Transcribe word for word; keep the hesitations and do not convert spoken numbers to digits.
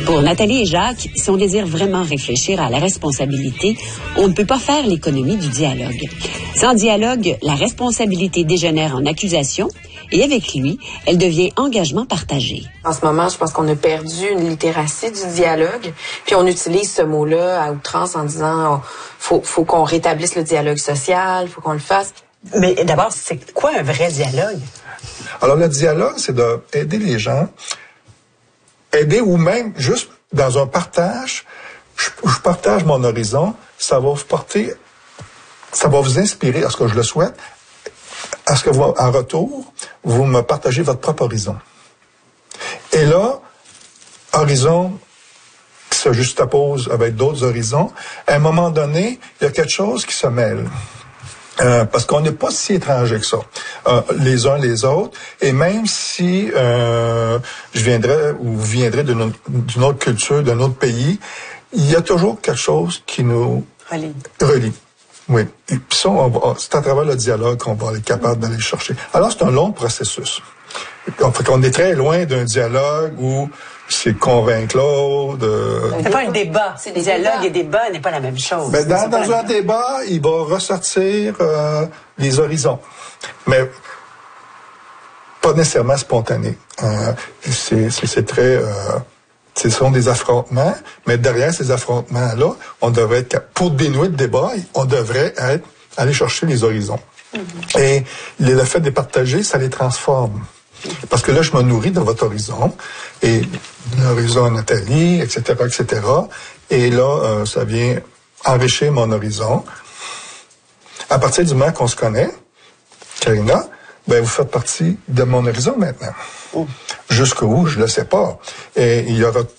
Pour Nathalie et Jacques, si on désire vraiment réfléchir à la responsabilité, on ne peut pas faire l'économie du dialogue. Sans dialogue, la responsabilité dégénère en accusation et avec lui, elle devient engagement partagé. En ce moment, je pense qu'on a perdu une littératie du dialogue, puis on utilise ce mot-là à outrance en disant oh, faut, faut qu'on rétablisse le dialogue social, faut qu'on le fasse. Mais d'abord, c'est quoi un vrai dialogue? Alors, le dialogue, c'est d'aider les gens, aider ou même juste dans un partage, je, je partage mon horizon, ça va vous porter, ça va vous inspirer, à ce que je le souhaite, à ce que vous, en retour, vous me partagez votre propre horizon. Et là, horizon qui se juxtapose avec d'autres horizons, à un moment donné, il y a quelque chose qui se mêle. Euh, parce qu'on n'est pas si étrangers que ça, euh, les uns les autres. Et même si euh, je viendrais ou vous viendrez d'une, d'une autre culture, d'un autre pays, il y a toujours quelque chose qui nous relie. relie. Oui. Et puis ça, on va, c'est à travers le dialogue qu'on va être capable d'aller chercher. Alors, c'est un long processus. On, fait qu'on est très loin d'un dialogue où c'est convaincre l'autre. Euh... C'est pas un débat. C'est des dialogues et débat n'est pas la même chose. Mais dans, dans un débat, il va ressortir euh, les horizons. Mais pas nécessairement spontané. Euh, c'est, c'est, c'est très... Euh, ce sont des affrontements, mais derrière ces affrontements-là, on devrait être... Pour dénouer le débat, on devrait être aller chercher les horizons. Mm-hmm. Et le fait de les partager, ça les transforme. Parce que là, je me nourris de votre horizon, et l'horizon Nathalie, et cetera, et cetera. Et là, euh, ça vient enrichir mon horizon. À partir du moment qu'on se connaît, Karina, ben vous faites partie de mon horizon maintenant. Oh. Jusqu'où, je le sais pas. Et il y aura